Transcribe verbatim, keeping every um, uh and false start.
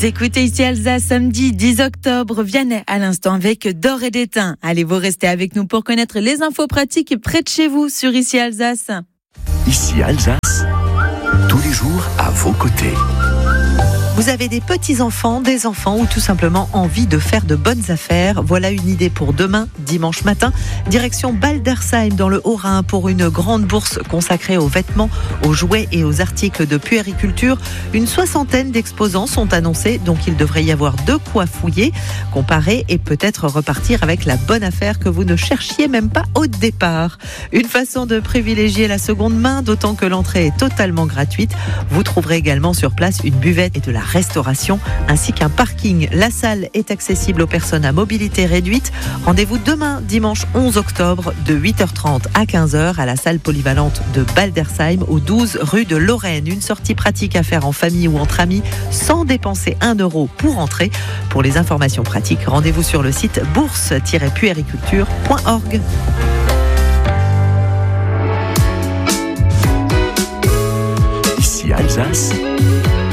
Vous écoutez ici Alsace, samedi dix octobre, Vianney à l'instant avec D'or et d'étain. Allez, vous restez avec nous pour connaître les infos pratiques près de chez vous sur Ici Alsace. Ici Alsace, tous les jours à vos côtés. Vous avez des petits-enfants, des enfants ou tout simplement envie de faire de bonnes affaires? Voilà une idée pour demain, dimanche matin. Direction Baldersheim dans le Haut-Rhin pour une grande bourse consacrée aux vêtements, aux jouets et aux articles de puériculture. Une soixantaine d'exposants sont annoncés, donc il devrait y avoir de quoi fouiller, comparer et peut-être repartir avec la bonne affaire que vous ne cherchiez même pas au départ. Une façon de privilégier la seconde main, d'autant que l'entrée est totalement gratuite. Vous trouverez également sur place une buvette et de la restauration, ainsi qu'un parking. La salle est accessible aux personnes à mobilité réduite. Rendez-vous demain, dimanche onze octobre, de huit heures trente à quinze heures à la salle polyvalente de Baldersheim, au douze rue de Lorraine. Une sortie pratique à faire en famille ou entre amis, sans dépenser un euro pour entrer. Pour les informations pratiques, rendez-vous sur le site bourse tiret puériculture point org. Ici Alsace,